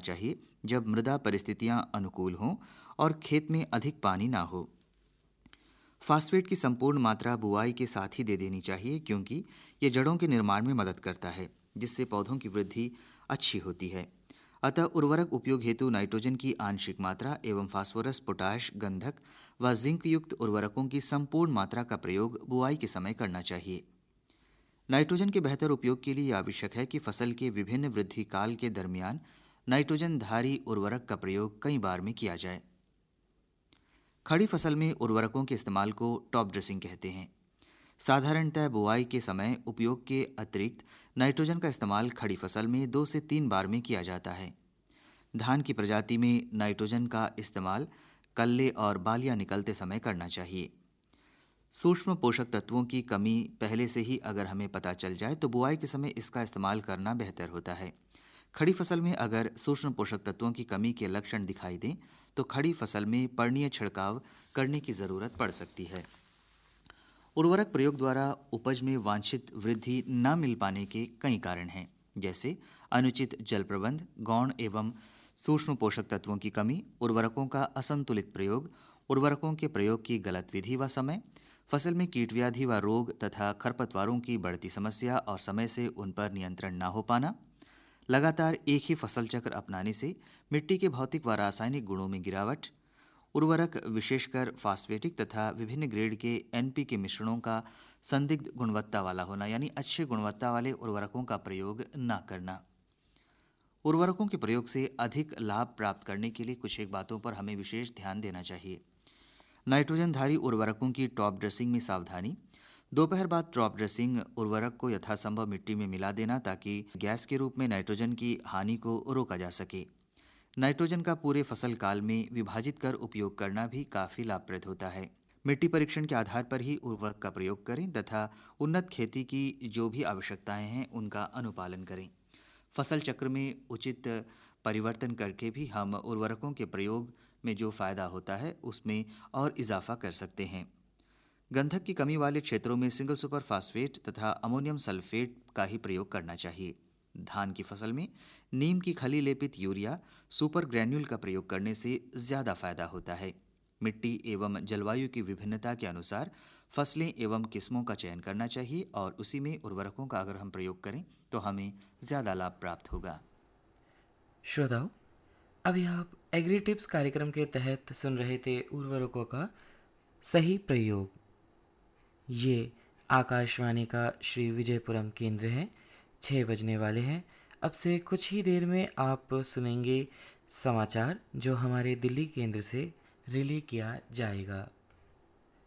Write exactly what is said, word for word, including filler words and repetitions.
चाहिए जब मृदा परिस्थितियां अनुकूल हों और खेत में अधिक पानी ना हो। फास्फेट की संपूर्ण मात्रा बुआई के साथ ही दे देनी चाहिए, क्योंकि ये जड़ों के निर्माण में मदद करता है, जिससे पौधों की वृद्धि अच्छी होती है। अतः उर्वरक उपयोग हेतु नाइट्रोजन की आंशिक मात्रा एवं फास्फोरस, पोटाश, गंधक व जिंक युक्त उर्वरकों की संपूर्ण मात्रा का प्रयोग बुआई के समय करना चाहिए। नाइट्रोजन के बेहतर उपयोग के लिए आवश्यक है कि फसल के विभिन्न वृद्धि काल के दरमियान नाइट्रोजन धारी उर्वरक का प्रयोग कई बार में किया जाए। खड़ी फसल में उर्वरकों के इस्तेमाल को टॉप ड्रेसिंग कहते हैं। साधारणतः बुआई के समय उपयोग के अतिरिक्त नाइट्रोजन का इस्तेमाल खड़ी फसल में दो से तीन बार में किया जाता है। धान की प्रजाति में नाइट्रोजन का इस्तेमाल कल्ले और बालियां निकलते समय करना चाहिए। सूक्ष्म पोषक तत्वों की कमी पहले से ही अगर हमें पता चल जाए तो बुआई के समय इसका इस्तेमाल करना बेहतर होता है। खड़ी फसल में अगर सूक्ष्म पोषक तत्वों की कमी के लक्षण दिखाई दें तो खड़ी फसल में पर्णीय छिड़काव करने की ज़रूरत पड़ सकती है। उर्वरक प्रयोग द्वारा उपज में वांछित वृद्धि न मिल पाने के कई कारण हैं, जैसे अनुचित जल प्रबंध, गौण एवं सूक्ष्म पोषक तत्वों की कमी, उर्वरकों का असंतुलित प्रयोग, उर्वरकों के प्रयोग की गलत विधि व समय, फसल में कीट व्याधि व रोग तथा खरपतवारों की बढ़ती समस्या और समय से उन पर नियंत्रण न हो पाना, लगातार एक ही फसल चक्र अपनाने से मिट्टी के भौतिक व रासायनिक गुणों में गिरावट, उर्वरक विशेषकर फास्फेटिक तथा विभिन्न ग्रेड के एन पी के मिश्रणों का संदिग्ध गुणवत्ता वाला होना, यानी अच्छी गुणवत्ता वाले उर्वरकों का प्रयोग न करना। उर्वरकों के प्रयोग से अधिक लाभ प्राप्त करने के लिए कुछ एक बातों पर हमें विशेष ध्यान देना चाहिए। नाइट्रोजनधारी उर्वरकों की टॉप ड्रेसिंग में सावधानी। दोपहर बाद टॉप ड्रेसिंग उर्वरक को यथासंभव मिट्टी में मिला देना, ताकि गैस के रूप में नाइट्रोजन की हानि को रोका जा सके। नाइट्रोजन का पूरे फसल काल में विभाजित कर उपयोग करना भी काफ़ी लाभप्रद होता है। मिट्टी परीक्षण के आधार पर ही उर्वरक का प्रयोग करें तथा उन्नत खेती की जो भी आवश्यकताएं हैं उनका अनुपालन करें। फसल चक्र में उचित परिवर्तन करके भी हम उर्वरकों के प्रयोग में जो फ़ायदा होता है उसमें और इजाफा कर सकते हैं। गंधक की कमी वाले क्षेत्रों में सिंगल सुपर फास्फेट तथा अमोनियम सल्फेट का ही प्रयोग करना चाहिए। धान की फसल में नीम की खली लेपित यूरिया सुपर ग्रैन्यूल का प्रयोग करने से ज़्यादा फायदा होता है। मिट्टी एवं जलवायु की विभिन्नता के अनुसार फसलें एवं किस्मों का चयन करना चाहिए और उसी में उर्वरकों का अगर हम प्रयोग करें तो हमें ज़्यादा लाभ प्राप्त होगा। श्रोताओं, अभी आप एग्री टिप्स कार्यक्रम के तहत सुन रहे थे उर्वरकों का सही प्रयोग। ये आकाशवाणी का श्री विजयपुरम केंद्र है। छः बजने वाले हैं। अब से कुछ ही देर में आप सुनेंगे समाचार, जो हमारे दिल्ली केंद्र से रिले किया जाएगा।